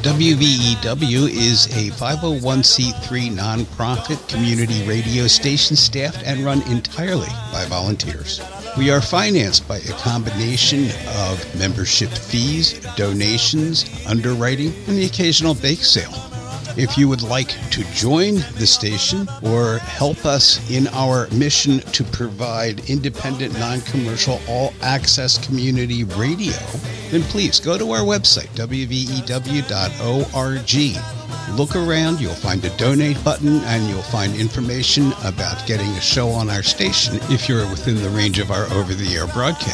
WVEW is a 501c3 nonprofit community radio station staffed and run entirely by volunteers. We are financed by a combination of membership fees, donations, underwriting, and the occasional bake sale. If you would like to join the station or help us in our mission to provide independent, non-commercial, all-access community radio, then please go to our website, wvew.org. Look around, you'll find a donate button, and you'll find information about getting a show on our station if you're within the range of our over-the-air broadcast.